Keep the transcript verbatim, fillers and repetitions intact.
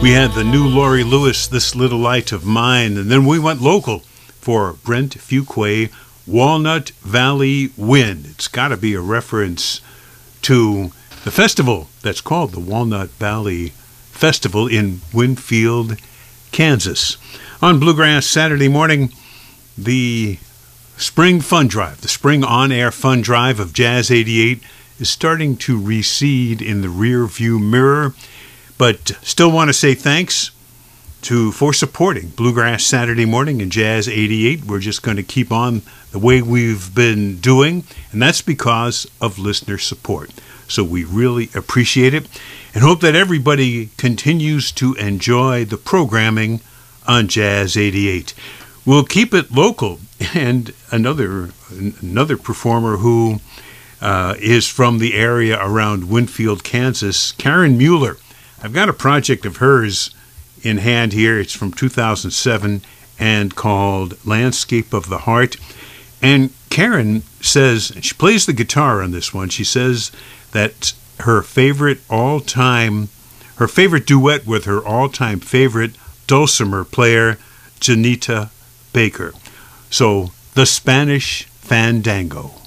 We had the new Laurie Lewis, This Little Light of Mine, and then we went local for Brent Fuqua, Walnut Valley Wind. It's got to be a reference to the festival that's called the Walnut Valley Festival in Winfield, Kansas. On Bluegrass Saturday morning, the Spring Fun Drive, the Spring On-Air Fun Drive of Jazz eighty-eight is starting to recede in the rear view mirror, but still want to say thanks to for supporting Bluegrass Saturday morning and Jazz eighty-eight. We're just going to keep on the way we've been doing, and that's because of listener support. So we really appreciate it and hope that everybody continues to enjoy the programming on Jazz eighty-eight. We'll keep it local, and another another performer who uh, is from the area around Winfield, Kansas, Karen Mueller. I've got a project of hers in hand here. It's from two thousand seven and called Landscape of the Heart. And Karen says, she plays the guitar on this one. She says that her favorite all-time, her favorite duet with her all-time favorite dulcimer player, Janita Baker. So, the Spanish Fandango.